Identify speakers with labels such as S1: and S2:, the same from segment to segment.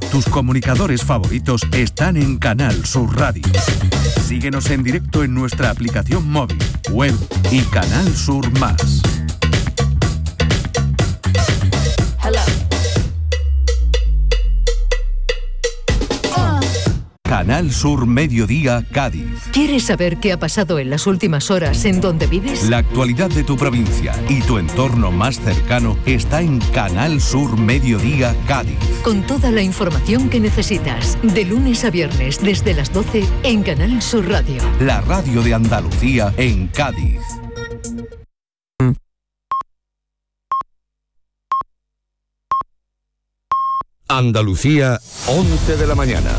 S1: Tus comunicadores favoritos están en Canal Sur Radio. Síguenos en directo en nuestra aplicación móvil, web y Canal Sur Más. Canal Sur Mediodía, Cádiz.
S2: ¿Quieres saber qué ha pasado en las últimas horas en donde vives?
S1: La actualidad de tu provincia y tu entorno más cercano está en Canal Sur Mediodía, Cádiz.
S2: Con toda la información que necesitas, de lunes a viernes desde las 12 en Canal Sur Radio.
S1: La radio de Andalucía en Cádiz.
S3: Andalucía, 11 de la mañana.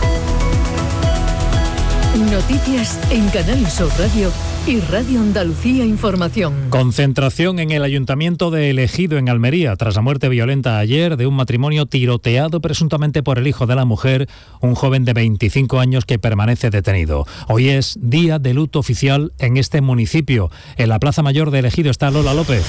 S2: Noticias en Canal Sur Radio y Radio Andalucía Información.
S4: Concentración en el Ayuntamiento de El Ejido, en Almería, tras la muerte violenta ayer de un matrimonio tiroteado presuntamente por el hijo de la mujer, un joven de 25 años que permanece detenido. Hoy es día de luto oficial en este municipio. En la Plaza Mayor de El Ejido está Lola López.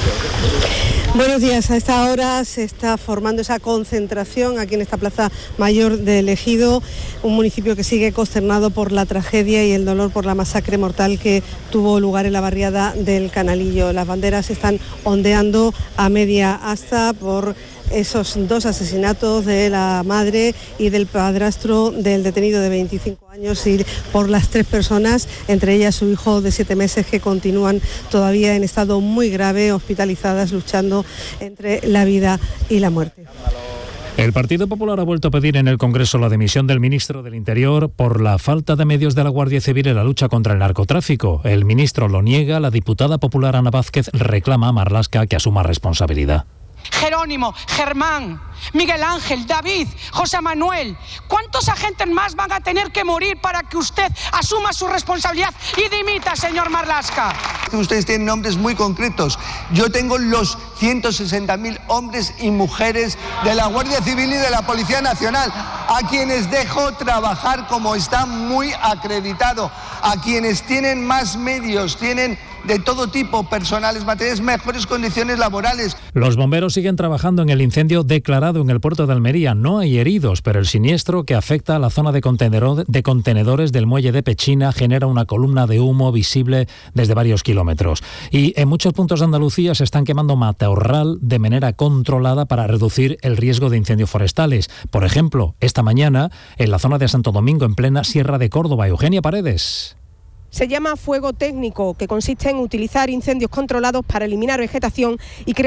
S5: Buenos días. A esta hora se está formando esa concentración aquí en esta Plaza Mayor de El Ejido, un municipio que sigue consternado por la tragedia y el dolor por la masacre mortal que tuvo lugar en la barriada del Canalillo. Las banderas están ondeando a media asta por esos dos asesinatos de la madre y del padrastro del detenido de 25 años y por las 3 personas, entre ellas su hijo de 7 meses, que continúan todavía en estado muy grave, hospitalizadas, luchando entre la vida y la muerte.
S4: El Partido Popular ha vuelto a pedir en el Congreso la dimisión del ministro del Interior por la falta de medios de la Guardia Civil en la lucha contra el narcotráfico. El ministro lo niega, la diputada popular Ana Vázquez reclama a Marlaska que asuma responsabilidad.
S6: Jerónimo, Germán, Miguel Ángel, David, José Manuel, ¿cuántos agentes más van a tener que morir para que usted asuma su responsabilidad y dimita, señor Marlaska?
S7: Ustedes tienen nombres muy concretos. Yo tengo los 160.000 hombres y mujeres de la Guardia Civil y de la Policía Nacional, a quienes dejo trabajar como está muy acreditado, a quienes tienen más medios, tienen de todo tipo, personales, materiales, mejores condiciones laborales.
S4: Los bomberos siguen trabajando en el incendio declarado en el puerto de Almería. No hay heridos, pero el siniestro que afecta a la zona de contenedores del muelle de Pechina genera una columna de humo visible desde varios kilómetros. Y en muchos puntos de Andalucía se están quemando matorral de manera controlada para reducir el riesgo de incendios forestales. Por ejemplo, esta mañana, en la zona de Santo Domingo, en plena Sierra de Córdoba. Eugenia Paredes.
S8: Se llama fuego técnico, que consiste en utilizar incendios controlados para eliminar vegetación y crear